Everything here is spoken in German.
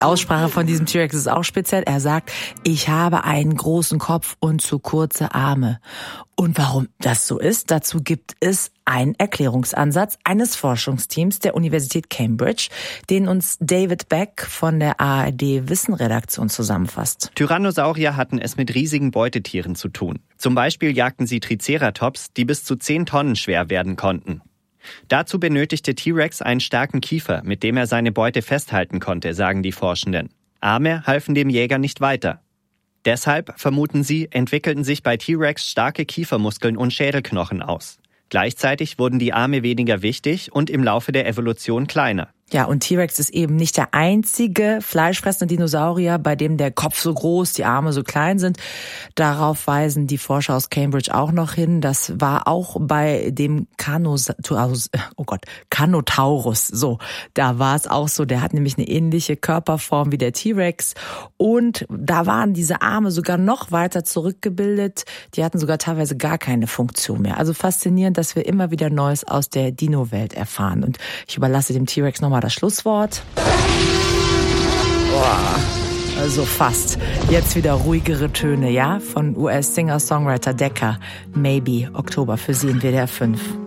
Aussprache von diesem T-Rex ist auch speziell. Er sagt, ich habe einen großen Kopf und zu kurze Arme. Und warum das so ist, dazu gibt es einen Erklärungsansatz eines Forschungsteams der Universität Cambridge, den uns David Beck von der ARD-Wissenredaktion zusammenfasst. Tyrannosaurier hatten es mit riesigen Beutetieren zu tun. Zum Beispiel jagten sie Triceratops, die bis zu 10 Tonnen schwer werden konnten. Dazu benötigte T-Rex einen starken Kiefer, mit dem er seine Beute festhalten konnte, sagen die Forschenden. Arme halfen dem Jäger nicht weiter. Deshalb, vermuten sie, entwickelten sich bei T-Rex starke Kiefermuskeln und Schädelknochen aus. Gleichzeitig wurden die Arme weniger wichtig und im Laufe der Evolution kleiner. Ja, und T-Rex ist eben nicht der einzige fleischfressende Dinosaurier, bei dem der Kopf so groß, die Arme so klein sind. Darauf weisen die Forscher aus Cambridge auch noch hin. Das war auch bei dem Carnotaurus so. Da war es auch so. Der hat nämlich eine ähnliche Körperform wie der T-Rex. Und da waren diese Arme sogar noch weiter zurückgebildet. Die hatten sogar teilweise gar keine Funktion mehr. Also faszinierend, dass wir immer wieder Neues aus der Dino-Welt erfahren. Und ich überlasse dem T-Rex nochmal das Schlusswort. Also fast. Jetzt wieder ruhigere Töne, ja? Von US-Singer-Songwriter Decca. Maybe, Oktober für Sie in WDR 5.